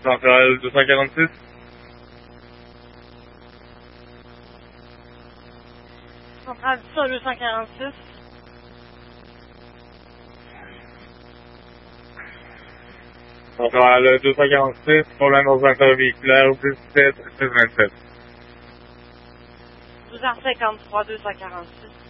Centrale 246. Centrale 246. Centrale 246, problème ordinateur véhiculaire 17 627. 12h53, 246.